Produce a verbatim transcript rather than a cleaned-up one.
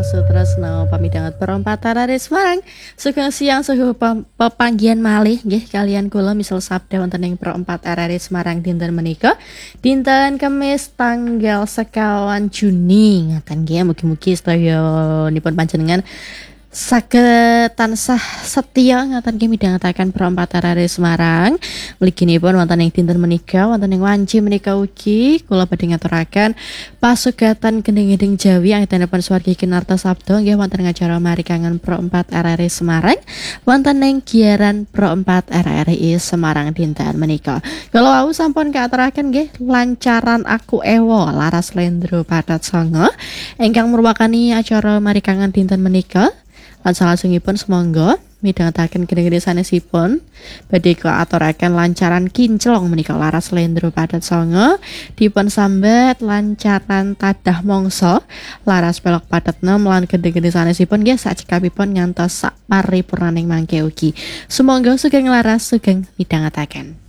Sutresno pamidanget perempat arare Semarang. Sugeng siang suhu pepanggihan malih nggih kalian kula misal sabda wonten ing perempat arare Semarang dinten menika dinten Kamis tanggal sekawan Juni ngaten nggih mugi-mugi sedayanipun panjenengan saged tansah setya ngaten nggih midhangetaken perempat arare Semarang. Mliginipun wonten ing dinten menika wonten ing wanci menika ugi kula badhe ngaturaken pasugatan gending-gending Jawi anggenipun swargi kinarta sabda nggih wonten ing acara marikangan perempat arare Semarang wonten ing giaran perempat R R I Semarang dinten menika. Kula wau sampun katuraken nggih lancaran aku ewo laras lendro padat sanga ingkang merwakani acara marikangan dinten menika. Lan salajengipun semangga midhangetaken gede-gede sanesipun badhe kaaturaken lancaran kinclong menika laras lendro padat sanga dipun sambat lancaran tadah mangsa laras pelok padat enam lan gede-gede sanesipun nggih sakcekapipun ngantos sak paripurnaning mangke ugi. Sumangga sugeng laras sugeng midhangetaken.